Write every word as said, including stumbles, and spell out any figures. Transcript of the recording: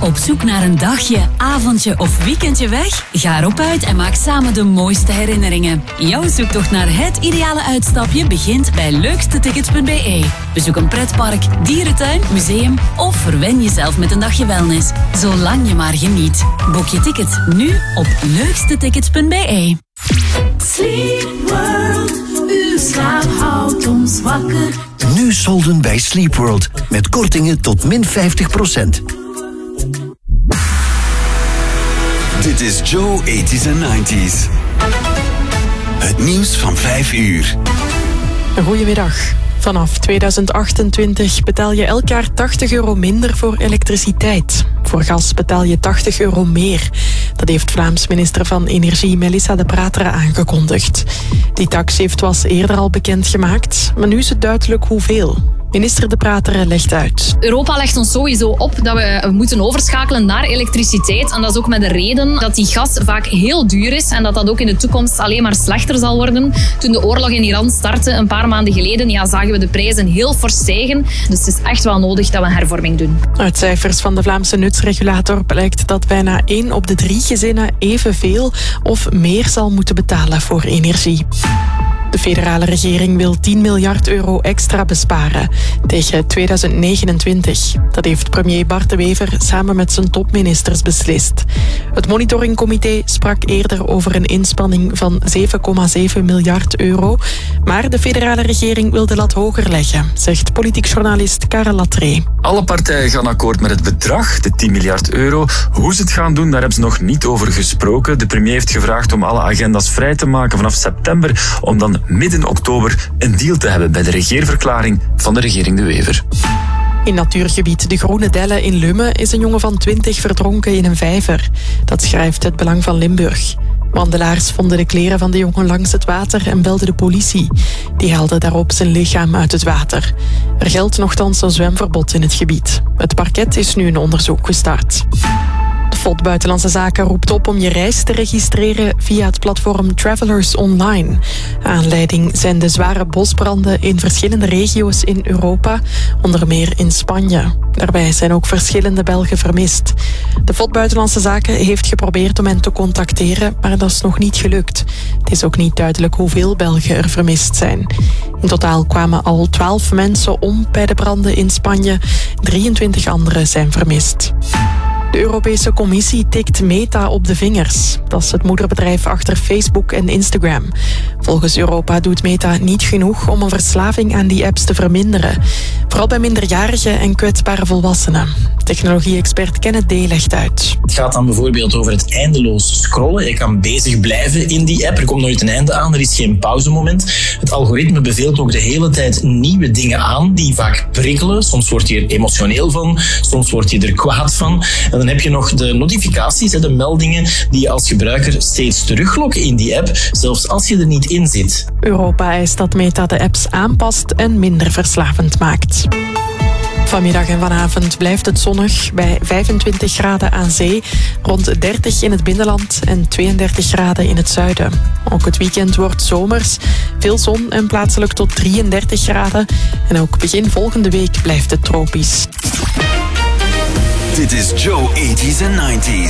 Op zoek naar een dagje, avondje of weekendje weg? Ga erop uit en maak samen de mooiste herinneringen. Jouw zoektocht naar het ideale uitstapje begint bij leukste tickets punt b e. Bezoek een pretpark, dierentuin, museum of verwen jezelf met een dagje wellness. Zolang je maar geniet. Boek je ticket nu op leukste tickets punt b e. Sleep World, uw slaap houdt ons wakker. Nu solden bij Sleep World met kortingen tot min vijftig procent. Dit is Joe tachtiger en negentiger. Het nieuws van vijf uur. Goedemiddag. Vanaf tweeduizend achtentwintig betaal je elk jaar tachtig euro minder voor elektriciteit. Voor gas betaal je tachtig euro meer. Dat heeft Vlaams minister van Energie Melissa De Pratera aangekondigd. Die tax heeft was eerder al bekendgemaakt, maar nu is het duidelijk hoeveel. Minister De Pratera legt uit. Europa legt ons sowieso op dat we moeten overschakelen naar elektriciteit. En dat is ook met de reden dat die gas vaak heel duur is en dat dat ook in de toekomst alleen maar slechter zal worden. Toen de oorlog in Iran startte een paar maanden geleden, ja, zagen we de prijzen heel fors stijgen. Dus het is echt wel nodig dat we een hervorming doen. Uit cijfers van de Vlaamse nutsregulator blijkt dat bijna één op de drie gezinnen evenveel of meer zal moeten betalen voor energie. De federale regering wil tien miljard euro extra besparen tegen tweeduizend negenentwintig. Dat heeft premier Bart De Wever samen met zijn topministers beslist. Het monitoringcomité sprak eerder over een inspanning van zeven komma zeven miljard euro. Maar de federale regering wil de lat hoger leggen, zegt politiek journalist Karel Latree. Alle partijen gaan akkoord met het bedrag, de tien miljard euro. Hoe ze het gaan doen, daar hebben ze nog niet over gesproken. De premier heeft gevraagd om alle agenda's vrij te maken vanaf september, om dan midden oktober een deal te hebben bij de regeerverklaring van de regering De Wever. In natuurgebied De Groene Dellen in Lummen is een jongen van twintig verdronken in een vijver. Dat schrijft Het Belang van Limburg. Wandelaars vonden de kleren van de jongen langs het water en belden de politie. Die haalde daarop zijn lichaam uit het water. Er geldt nochtans een zwemverbod in het gebied. Het parket is nu een onderzoek gestart. V O D Buitenlandse Zaken roept op om je reis te registreren via het platform Travelers Online. Aanleiding zijn de zware bosbranden in verschillende regio's in Europa, onder meer in Spanje. Daarbij zijn ook verschillende Belgen vermist. De V O D Buitenlandse Zaken heeft geprobeerd om hen te contacteren, maar dat is nog niet gelukt. Het is ook niet duidelijk hoeveel Belgen er vermist zijn. In totaal kwamen al twaalf mensen om bij de branden in Spanje. drieëntwintig anderen zijn vermist. De Europese Commissie tikt Meta op de vingers. Dat is het moederbedrijf achter Facebook en Instagram. Volgens Europa doet Meta niet genoeg om een verslaving aan die apps te verminderen. Vooral bij minderjarigen en kwetsbare volwassenen. Technologie-expert Kenneth D. legt uit. Het gaat dan bijvoorbeeld over het eindeloos scrollen. Je kan bezig blijven in die app. Er komt nooit een einde aan. Er is geen pauzemoment. Het algoritme beveelt ook de hele tijd nieuwe dingen aan die vaak prikkelen. Soms word je er emotioneel van. Soms word je er kwaad van. En dan heb je nog de notificaties, de meldingen die je als gebruiker steeds teruglokken in die app, zelfs als je er niet in zit. Europa eist dat Meta de apps aanpast en minder verslavend maakt. Vanmiddag en vanavond blijft het zonnig bij vijfentwintig graden aan zee, rond dertig in het binnenland en tweeëndertig graden in het zuiden. Ook het weekend wordt zomers, veel zon en plaatselijk tot drieëndertig graden. En ook begin volgende week blijft het tropisch. Dit is Joe tachtiger en negentiger.